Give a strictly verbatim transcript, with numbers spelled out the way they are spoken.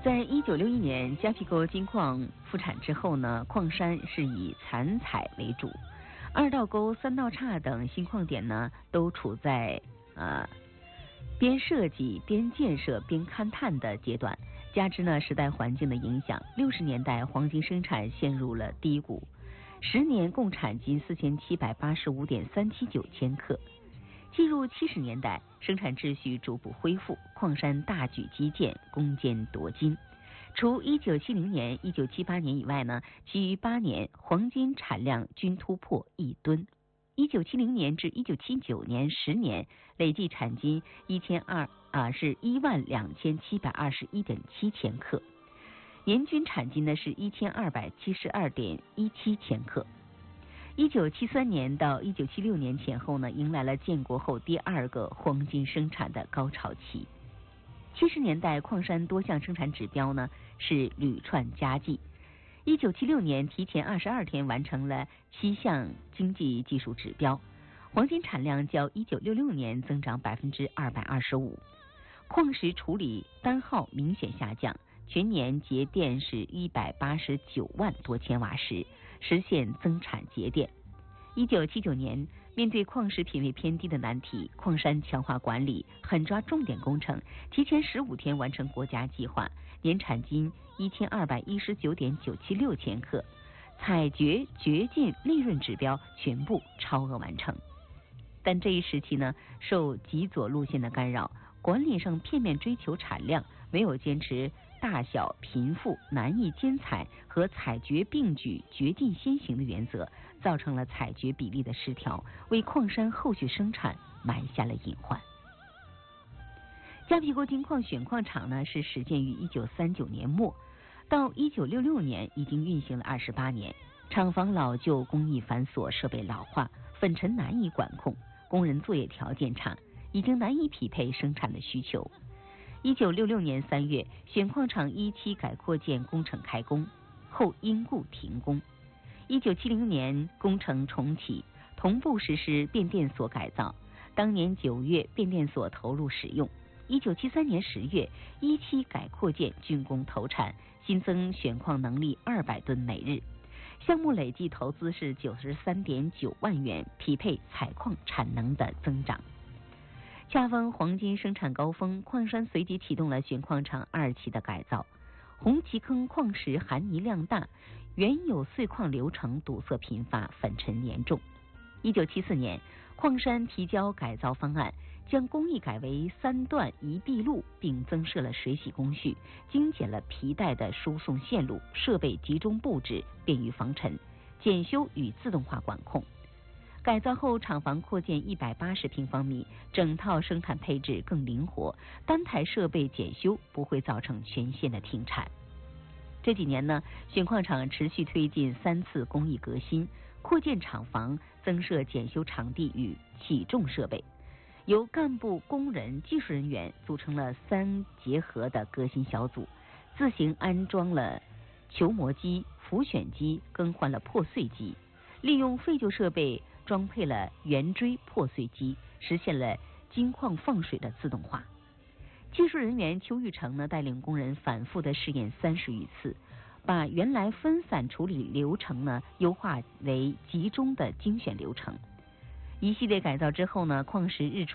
在一九六一年加皮沟金矿复产之后呢，矿山是以残采为主，二道沟、三道岔等新矿点呢，都处在呃边设计、边建设、边勘探的阶段。加之呢时代环境的影响，六十年代黄金生产陷入了低谷，十年共产金四千七百八十五点三七九千克。进入七十年代，生产秩序逐步恢复，矿山大举基建，攻坚夺金。除一九七零年、一九七八年以外呢，其余八年黄金产量均突破一吨。一九七零年至一九七九年十年累计产金一千二啊是一万两千七百二十一点七千克，年均产金呢是一千二百七十二点一七千克。一九七三年到一九七六年前后呢，迎来了建国后第二个黄金生产的高潮期。七十年代矿山多项生产指标呢是屡创佳绩。一九七六年提前二十二天完成了七项经济技术指标，黄金产量较一九六六年增长百分之二百二十五，矿石处理单耗明显下降，全年节电是一百八十九万多千瓦时，实现增产节电。一九七九年，面对矿石品位偏低的难题，矿山强化管理，狠抓重点工程，提前十五天完成国家计划，年产金一千二百一十九点九七六千克，采掘、掘进利润指标全部超额完成。但这一时期呢，受极左路线的干扰，管理上片面追求产量，没有坚持大小、贫富、难易兼采和采掘并举、掘进先行的原则，造成了采掘比例的失调，为矿山后续生产埋下了隐患。加皮沟金矿选矿厂呢是始建于一九三九年末，到一九六六年已经运行了二十八年，厂房老旧、工艺繁琐、设备老化，粉尘难以管控，工人作业条件差，已经难以匹配生产的需求。一九六六年三月，选矿场一期改扩建工程开工，后因故停工。一九七零年工程重启，同步实施变电所改造。当年九月，变电所投入使用。一九七三年十月，一期改扩建竣工投产，新增选矿能力二百吨每日。项目累计投资是九十三点九万元，匹配采矿产能的增长。恰逢黄金生产高峰，矿山随即启动了选矿场二期的改造。红旗坑矿石含泥量大，原有碎矿流程堵塞频发，粉尘严重。一九七四年，矿山提交改造方案，将工艺改为三段一闭路，并增设了水洗工序，精简了皮带的输送线路，设备集中布置，便于防尘、检修与自动化管控。改造后，厂房扩建一百八十平方米，整套生产配置更灵活，单台设备检修不会造成全线的停产。这几年呢，选矿场持续推进三次工艺革新，扩建厂房，增设检修场地与起重设备，由干部、工人、技术人员组成了三结合的革新小组，自行安装了球磨机、浮选机，更换了破碎机，利用废旧设备装配了圆锥破碎机，实现了金矿放水的自动化。技术人员邱玉成呢，带领工人反复的试验三十余次，把原来分散处理流程呢优化为集中的精选流程。一系列改造之后呢，矿石日出